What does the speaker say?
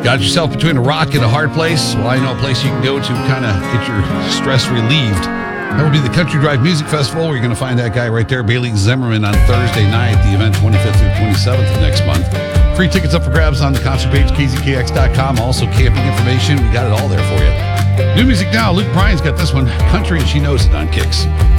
Got yourself between a rock and a hard place? Well, I know a place you can go to kind of get your stress relieved. That will be the Country Drive Music Festival, where you're going to find that guy right there, Bailey Zimmerman, on Thursday night, the event 25th through 27th of next month. Free tickets up for grabs on the concert page, kzkx.com. Also, camping information. We got it all there for you. New music now. Luke Bryan's got this one, Country and She Knows It, on Kicks.